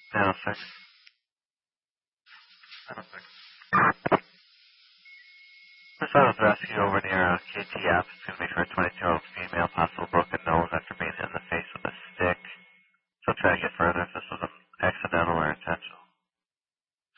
No, sir. This was rescue over near KTF. It's going to be for a 22-year-old female, possible broken nose after being hit in the face with a stick. She'll try to get further if this was an accidental or intentional.